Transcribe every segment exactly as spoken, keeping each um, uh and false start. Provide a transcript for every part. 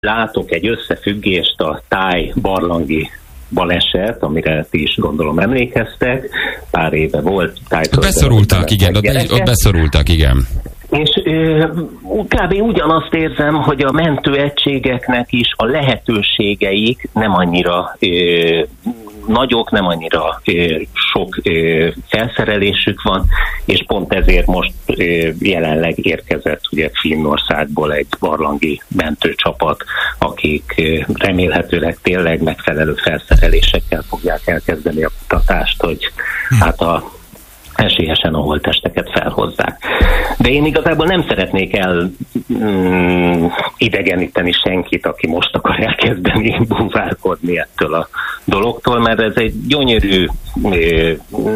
látok egy összefüggést a táj barlangi baleset, amire ti is gondolom emlékeztek, pár éve volt. Beszorultak, igen, ott, ott beszorultak, igen. És ö, kb. Ugyanazt érzem, hogy a mentőegységeknek is a lehetőségeik nem annyira ö, nagyok, nem annyira ö, sok ö, felszerelésük van, és pont ezért most ö, jelenleg érkezett ugye Finnországból egy barlangi mentőcsapat, akik ö, remélhetőleg tényleg megfelelő felszerelésekkel fogják elkezdeni a kutatást, hogy hát a esélyesen a holttesteket felhozzák. De én igazából nem szeretnék el mm, idegeníteni senkit, aki most akar elkezdeni búvárkodni ettől a dologtól, mert ez egy gyönyörű ö,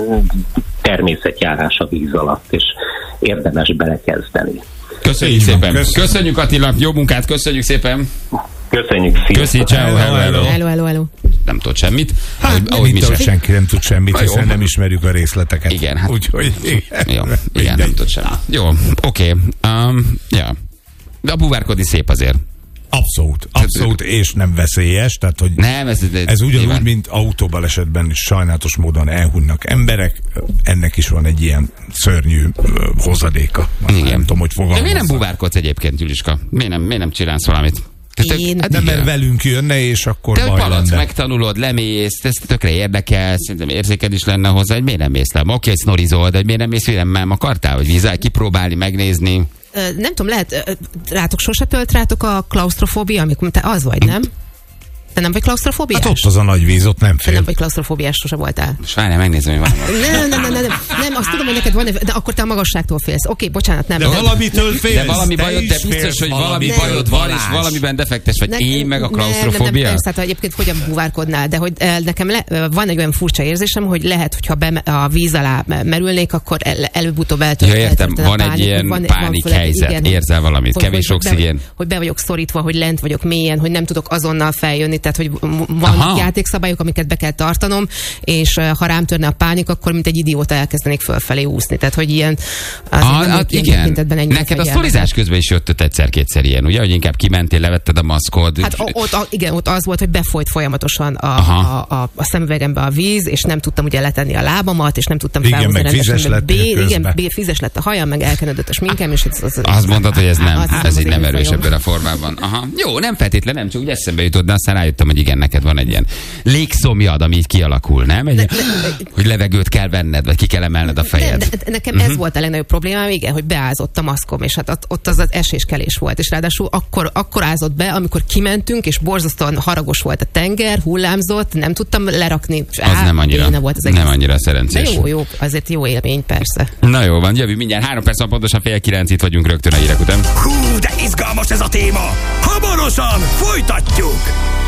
természetjárás a víz alatt, és érdemes belekezdeni. Köszönjük szépen. Köszönjük. Köszönjük Attila, jó munkát, köszönjük szépen. Köszönjük szépen. Köszi, ciao, hello, hello. Hello, hello, hello. Nem tud semmit. Hát, ahogy, ahogy mi sem. Senki nem tud semmit, hiszen jó. Nem ismerjük a részleteket. Igen, hát. Úgyhogy igen. Jó, igen, nem tud semmit. Jó, oké. Okay. Um, ja. De a búvárkodni szép azért. Abszolút, abszolút, és nem veszélyes, tehát hogy nem, ez, ez, ez ugyanúgy, nyilván. Mint autóbalesetben is sajnálatos módon elhunynak emberek, ennek is van egy ilyen szörnyű uh, hozadéka. Igen. Nem tudom, hogy fogalmazza. De miért nem búvárkodsz egyébként, Gyuliska? Miért nem, miért nem csinálsz valamit? Én? Hát nem, mert velünk jönne, és akkor te baj palac, lenne. Megtanulod, lemész, ez tökre érdekel, szerintem érzéked is lenne hozzá, hogy miért nem mész le? Oké, hogy sznorizol, de hogy miért nem mész, hogy nem akartál, hogy vízzel kipróbálni, megnézni? Nem tudom, lehet, rátok sose tölt rátok a klaustrofóbia, amikor te az vagy, nem? Te nem vagy klaustrofóbiás? Hát ott az a nagy víz, ott nem fél. Te nem vagy klaustrofóbiás, sose voltál. És várjál, megnézem, hogy van. Nem, nem, nem, nem, nem, nem, azt tudom, hogy neked van, de akkor te a magasságtól félsz. Oké, bocsánat, nem. De nem. valamitől félsz. De valami bajod, de biztos, hogy valami nem, bajod van, és valamiben defektes vagy. Ne, én meg a klaustrofóbia? Nem, nem, nem, tehát egyébként hogyan búvárkodnál, de hogy nekem le, van egy olyan furcsa érzésem, hogy lehet, hogyha be, a víz alá merülnék, akkor el, előbb-utóbb eltört. Ja, értem, van egy ilyen pánik helyzet, érzel valamit, kevés oxigén. Hogy be vagyok szorítva, hogy lent vagyok mélyen, hogy nem tudok azonnal feljönni, tehát hogy van játékszabályok, amiket be kell tartanom, és ha rám törne a pánik, akkor mint egy idióta elkezdenék fölfelé úszni. Tehát, hogy ilyen... Az ah, hát igen. Neked a sztorizás közben is jött egyszer-kétszer ilyen, ugye? Hogy inkább kimentél, levetted a maszkod. Hát ott, a, igen, ott az volt, hogy befolyt folyamatosan a, a, a, a szemüvegembe a víz, és nem tudtam ugye letenni a lábamat, és nem tudtam felhozni rendesen. Igen, fizes lett a hajam, meg elkenődött a sminkem, és ez, az, azt mondtad, hogy ez nem, az, ez így nem erős ebben a formában. Aha. Jó, nem feltétlen, nem, csak úgy eszembe jutott, de aztán rájöttem, hogy igen, neked van egy ilyen légszomjad, ami így kialakul, nem? Egy, ne, ne, hogy levegőt kell venned, vagy ki kell emelned a fejed. De, de, nekem uh-huh. ez volt a legnagyobb problémám, igen, hogy beázott a maszkom, és hát ott az az eséskelés volt, és ráadásul akkor, akkor ázott be, amikor kimentünk, és borzasztóan haragos volt a tenger, hullámzott, nem tudtam lerakni. Az á, nem annyira, volt az nem annyira szerencsés. De jó, jó, azért jó élmény, persze. Na jó van, jövő mindjárt három perc, pontosan fél kilenc, itt vagyunk rögtön a hírek után. Hú, de izgalmas ez a téma! Hamarosan folytatjuk!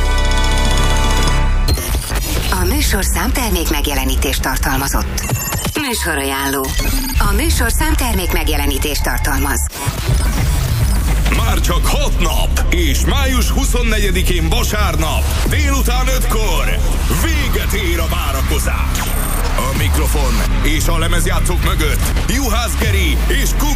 A műsorszám termék megjelenítést tartalmazott. Műsorajánló. A műsorszám termék megjelenítést tartalmaz. Már csak hat nap, és május huszonnegyedikén vasárnap, délután ötkor véget ér a várakozás. A mikrofon és a lemezjátszók mögött Juhász Geri és Kuk